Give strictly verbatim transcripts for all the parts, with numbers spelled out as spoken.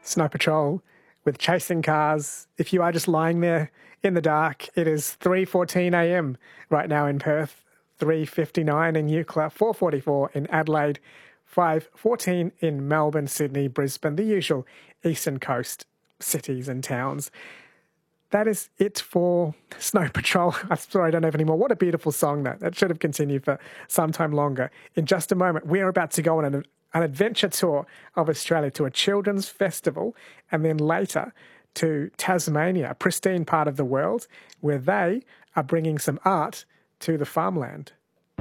Snow Patrol with Chasing Cars. If you are just lying there in the dark, it is three fourteen a m right now in Perth, three fifty-nine in Eucla, four forty-four in Adelaide, five fourteen in Melbourne, Sydney, Brisbane, the usual eastern coast cities and towns. That is it for Snow Patrol. I'm sorry, I don't have any more. What a beautiful song that. That should have continued for some time longer. In just a moment, we are about to go on an, an adventure tour of Australia to a children's festival and then later to Tasmania, a pristine part of the world, where they are bringing some art to the farmland.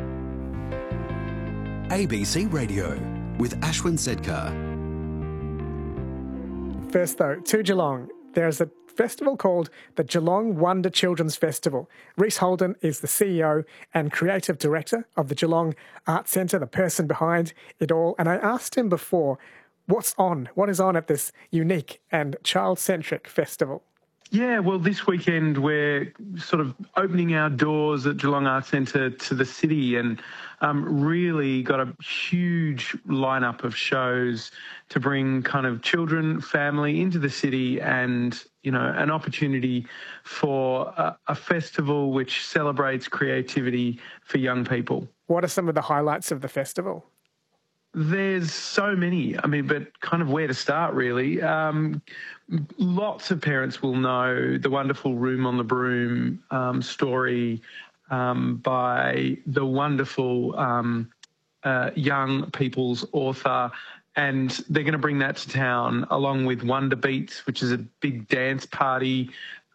A B C Radio with Ashwin Sedkar. First though, to Geelong, there's a festival called the Geelong Wonder Children's Festival. Reese Holden is the C E O and creative director of the Geelong Art Centre, the person behind it all. And I asked him before, what's on? What is on at this unique and child-centric festival? Yeah, well, this weekend we're sort of opening our doors at Geelong Arts Centre to the city and um, really got a huge lineup of shows to bring kind of children, family into the city and, you know, an opportunity for a, a festival which celebrates creativity for young people. What are some of the highlights of the festival? There's so many. I mean, but kind of where to start, really. Um, lots of parents will know the wonderful Room on the Broom um, story um, by the wonderful um, uh, young people's author. And they're going to bring that to town along with Wonder Beats, which is a big dance party.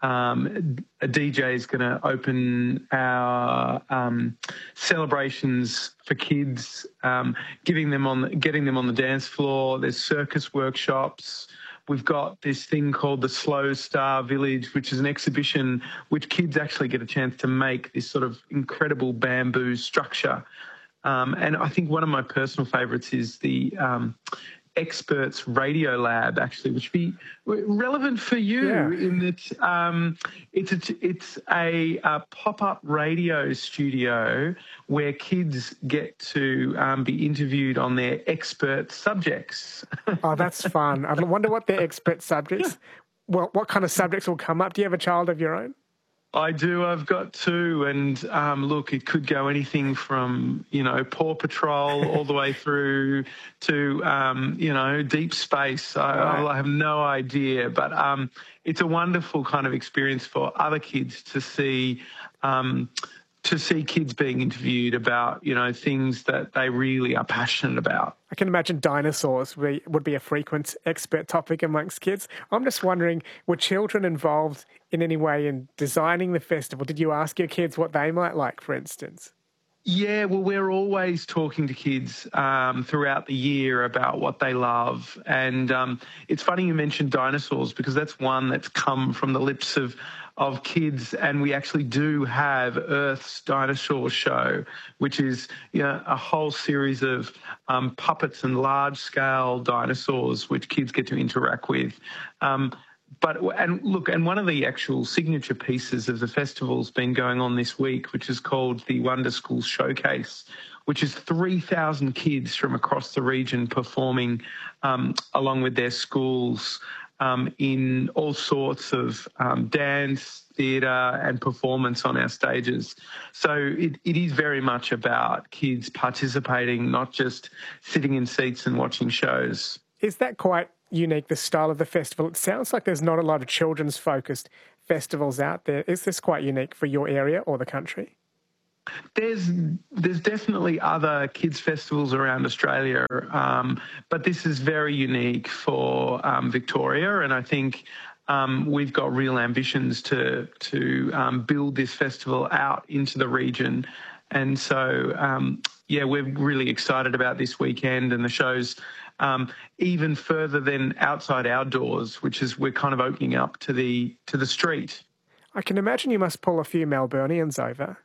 Um, a D J is going to open our um, celebrations for kids, um, giving them on, getting them on the dance floor. There's circus workshops. We've got this thing called the Slow Star Village, which is an exhibition which kids actually get a chance to make this sort of incredible bamboo structure. Um, and I think one of my personal favourites is the um, Experts Radio Lab, actually, which would be relevant for you yeah. in that um, it's a, it's a, a pop-up radio studio where kids get to um, be interviewed on their expert subjects. Oh, that's fun. I wonder what their expert subjects, well, what kind of subjects will come up. Do you have a child of your own? I do. I've got two. And um, look, it could go anything from, you know, Paw Patrol all the way through to, um, you know, deep space. I, right. I have no idea. But um, it's a wonderful kind of experience for other kids to see um, to see kids being interviewed about, you know, things that they really are passionate about. I can imagine dinosaurs would be, would be a frequent expert topic amongst kids. I'm just wondering, were children involved in any way in designing the festival? Did you ask your kids what they might like, for instance? Yeah, well, we're always talking to kids um, throughout the year about what they love. And um, it's funny you mentioned dinosaurs because that's one that's come from the lips of of kids, and we actually do have Earth's Dinosaur Show, which is, you know, a whole series of um, puppets and large-scale dinosaurs which kids get to interact with. Um, But, and look, and one of the actual signature pieces of the festival's been going on this week, which is called the Wonder Schools Showcase, which is three thousand kids from across the region performing um, along with their schools um, in all sorts of um, dance, theatre and performance on our stages. So it, it is very much about kids participating, not just sitting in seats and watching shows. Is that quite unique, the style of the festival? It sounds like there's not a lot of children's focused festivals out there. Is this quite unique for your area or the country? There's there's definitely other kids festivals around Australia, um, but this is very unique for um, Victoria, and I think um, we've got real ambitions to to um, build this festival out into the region. And so, um, yeah, we're really excited about this weekend and the shows. Um, even further than outside our doors, which is we're kind of opening up to the to the street. I can imagine you must pull a few Melburnians over.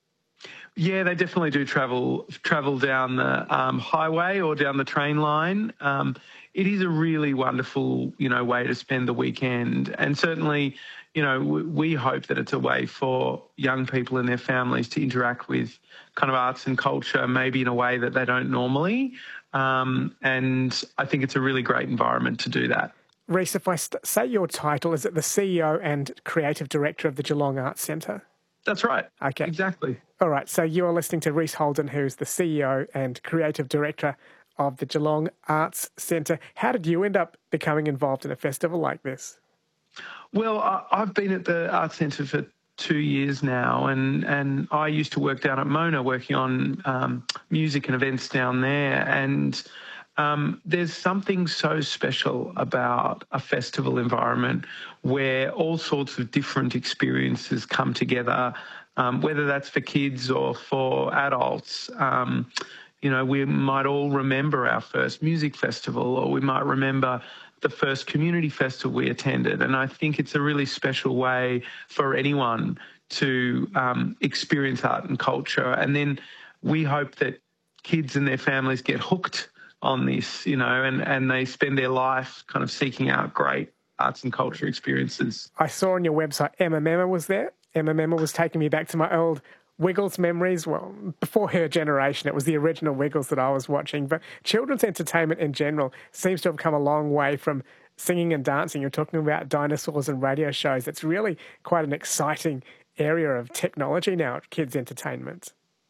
Yeah, they definitely do travel travel down the um, highway or down the train line. Um, it is a really wonderful, you know, way to spend the weekend, and certainly, you know, we, we hope that it's a way for young people and their families to interact with kind of arts and culture, maybe in a way that they don't normally. Um, and I think it's a really great environment to do that. Rhys, if I st- say your title, is it the C E O and Creative Director of the Geelong Arts Centre? That's right. Okay. Exactly. All right. So you are listening to Rhys Holden, who's the C E O and Creative Director of the Geelong Arts Centre. How did you end up becoming involved in a festival like this? Well, I- I've been at the Arts Centre for two years now, and, and I used to work down at Mona working on um, music and events down there. And um, there's something so special about a festival environment where all sorts of different experiences come together, um, whether that's for kids or for adults. Um, you know, we might all remember our first music festival, or we might remember the first community festival we attended. And I think it's a really special way for anyone to um, experience art and culture. And then we hope that kids and their families get hooked on this, you know, and, and they spend their life kind of seeking out great arts and culture experiences. I saw on your website Emma Memma was there. Emma Memma was taking me back to my old Wiggles memories. Well, before her generation, it was the original Wiggles that I was watching. But children's entertainment in general seems to have come a long way from singing and dancing. You're talking about dinosaurs and radio shows. It's really quite an exciting area of technology now at kids' entertainment.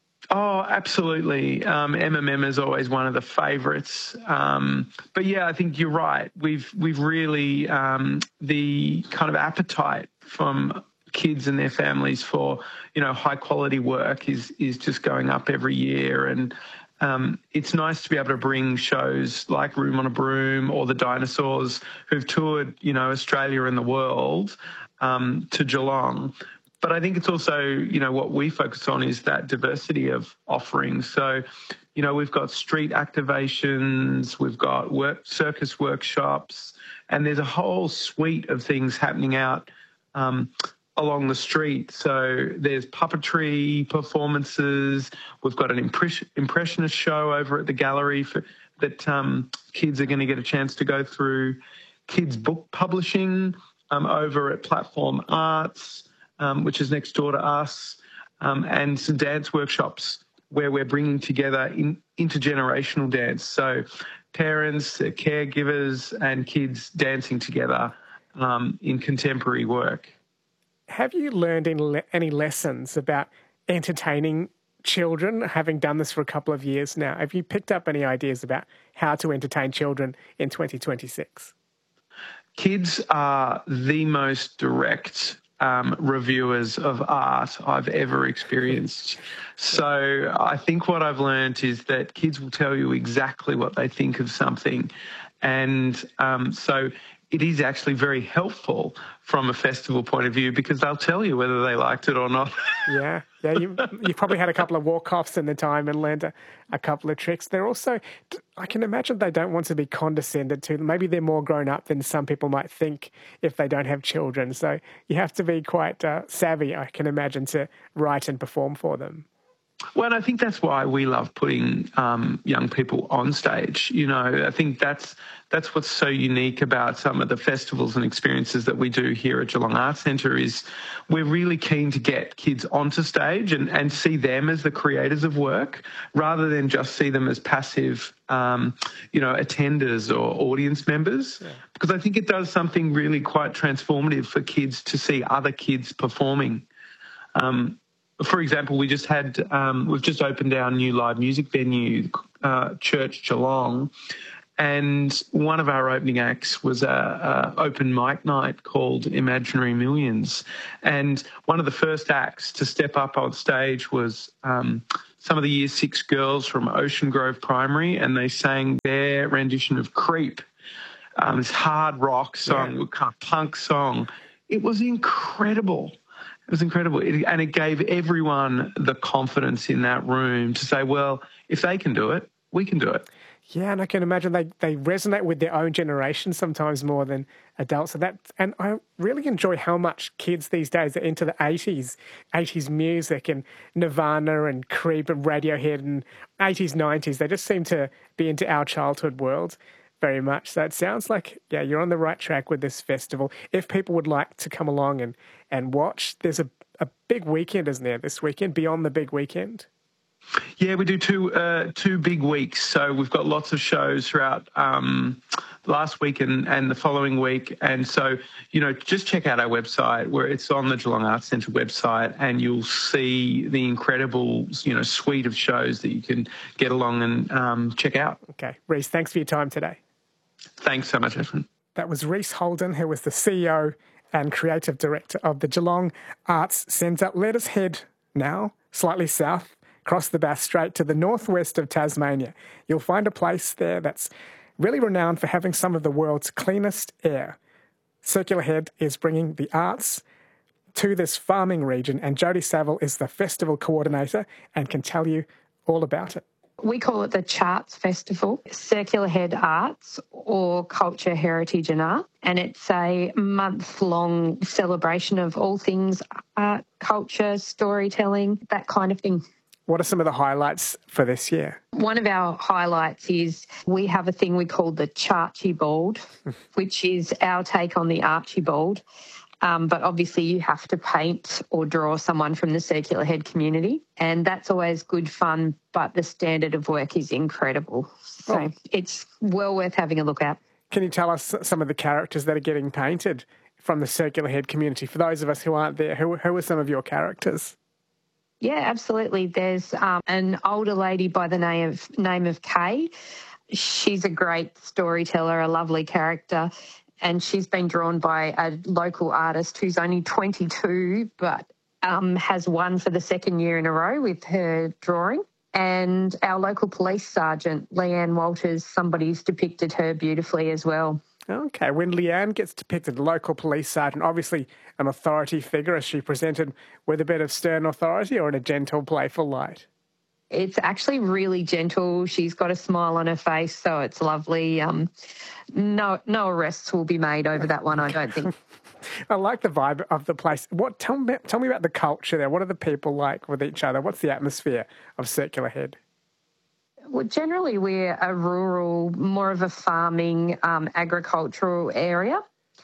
Oh, absolutely. Um, Emma Memma is always one of the favourites. Um, but yeah, I think you're right. We've we've really um, the kind of appetite from kids and their families for, you know, high quality work is is just going up every year. And um, it's nice to be able to bring shows like Room on a Broom or the Dinosaurs, who've toured, you know, Australia and the world, um, to Geelong. But I think it's also, you know, what we focus on is that diversity of offerings. So, you know, we've got street activations, we've got work, circus workshops, and there's a whole suite of things happening out um, along the street. So there's puppetry performances. We've got an impress- impressionist show over at the gallery for, that um, kids are going to get a chance to go through. Kids book publishing um, over at Platform Arts, um, which is next door to us, um, and some dance workshops where we're bringing together in, intergenerational dance. So parents, caregivers and kids dancing together um, in contemporary work. Have you learned any, le- any lessons about entertaining children, having done this for a couple of years now? Have you picked up any ideas about how to entertain children in twenty twenty-six? Kids are the most direct um, reviewers of art I've ever experienced. So I think what I've learned is that kids will tell you exactly what they think of something. And um, so it is actually very helpful from a festival point of view because they'll tell you whether they liked it or not. Yeah, yeah. You you probably had a couple of walk-offs in the time and learned a, a couple of tricks. They're also, I can imagine they don't want to be condescended to. Maybe they're more grown up than some people might think if they don't have children. So you have to be quite uh, savvy, I can imagine, to write and perform for them. Well, and I think that's why we love putting um, young people on stage. You know, I think that's that's what's so unique about some of the festivals and experiences that we do here at Geelong Arts Centre is we're really keen to get kids onto stage and, and see them as the creators of work rather than just see them as passive, um, you know, attenders or audience members. Yeah. Because I think it does something really quite transformative for kids to see other kids performing. Um, For example, we just had, um, we've just opened our new live music venue, uh, Church Geelong, and one of our opening acts was a, a open mic night called Imaginary Millions. And one of the first acts to step up on stage was um, some of the year six girls from Ocean Grove Primary, and they sang their rendition of Creep, um, this hard rock song, yeah. kind of punk song. It was incredible. It was incredible. It, and it gave everyone the confidence in that room to say, well, if they can do it, we can do it. Yeah, and I can imagine they, they resonate with their own generation sometimes more than adults. So that, and I really enjoy how much kids these days are into the eighties, eighties music and Nirvana and Creep and Radiohead and eighties, nineties. They just seem to be into our childhood world very much. So it sounds like, yeah, you're on the right track with this festival. If people would like to come along and, and watch, there's a, a big weekend, isn't there, this weekend, beyond the big weekend? Yeah, we do two uh, two big weeks. So we've got lots of shows throughout um, last week and, and the following week. And so, you know, just check out our website where it's on the Geelong Arts Centre website, and you'll see the incredible, you know, suite of shows that you can get along and um, check out. Okay. Rhys, thanks for your time today. Thanks so much, Ashwin. That was Rhys Holden, who was the C E O and Creative Director of the Geelong Arts Centre. Let us head now slightly south, across the Bass Strait to the northwest of Tasmania. You'll find a place there that's really renowned for having some of the world's cleanest air. Circular Head is bringing the arts to this farming region, and Jodie Saville is the festival coordinator and can tell you all about it. We call it the Charts Festival, Circular Head Arts or Culture, Heritage and Art. And it's a month-long celebration of all things art, culture, storytelling, that kind of thing. What are some of the highlights for this year? One of our highlights is we have a thing we call the Charchibald, which is our take on the Archibald. Um, but obviously you have to paint or draw someone from the Circular Head community, and that's always good fun, but the standard of work is incredible. So oh. It's well worth having a look at. Can you tell us some of the characters that are getting painted from the Circular Head community? For those of us who aren't there, who, who are some of your characters? Yeah, absolutely. There's um, an older lady by the name of, name of Kay. She's a great storyteller, a lovely character. And she's been drawn by a local artist who's only twenty-two but um, has won for the second year in a row with her drawing. And our local police sergeant, Leanne Walters, somebody's depicted her beautifully as well. Okay, when Leanne gets depicted, local police sergeant, obviously an authority figure, is she presented with a bit of stern authority or in a gentle, playful light? It's actually really gentle. She's got a smile on her face, so it's lovely. Um, no, no arrests will be made over that one, I don't think. I like the vibe of the place. What? Tell me, tell me about the culture there. What are the people like with each other? What's the atmosphere of Circular Head? Well, generally we're a rural, more of a farming, um, agricultural area.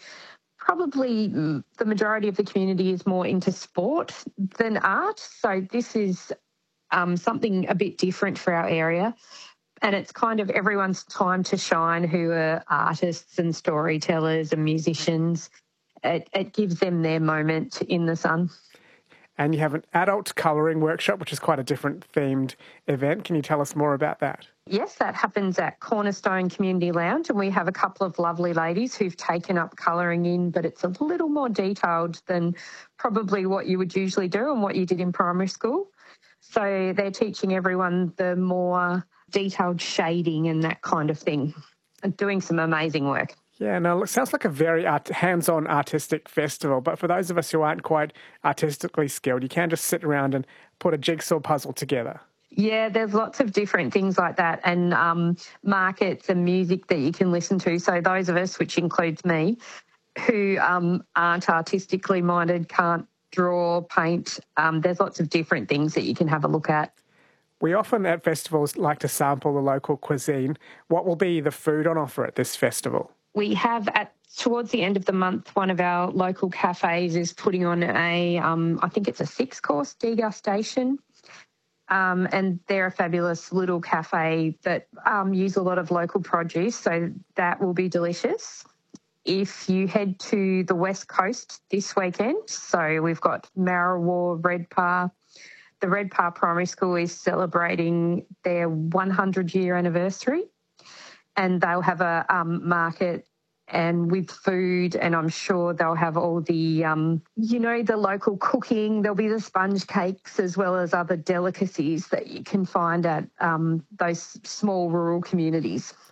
Probably the majority of the community is more into sport than art, so this is Um, something a bit different for our area, and it's kind of everyone's time to shine who are artists and storytellers and musicians. It, it gives them their moment in the sun. And you have an adult colouring workshop, which is quite a different themed event. Can you tell us more about that? Yes, that happens at Cornerstone Community Lounge, and we have a couple of lovely ladies who've taken up colouring in, but it's a little more detailed than probably what you would usually do and what you did in primary school. So they're teaching everyone the more detailed shading and that kind of thing, and doing some amazing work. Yeah, no, it sounds like a very art- hands-on artistic festival, but for those of us who aren't quite artistically skilled, you can just sit around and put a jigsaw puzzle together. Yeah, there's lots of different things like that, and um, markets and music that you can listen to. So those of us, which includes me, who um, aren't artistically minded, can't draw, paint. Um, there's lots of different things that you can have a look at. We often at festivals like to sample the local cuisine. What will be the food on offer at this festival? We have at towards the end of the month, one of our local cafes is putting on a, um, I think it's a six-course degustation. Um, and they're a fabulous little cafe that um, use a lot of local produce, so that will be delicious. If you head to the West Coast this weekend, so we've got Marrawar, Redpa. The Redpa Primary School is celebrating their one hundred year anniversary, and they'll have a um, market and with food, and I'm sure they'll have all the, um, you know, the local cooking. There'll be the sponge cakes as well as other delicacies that you can find at um, those small rural communities.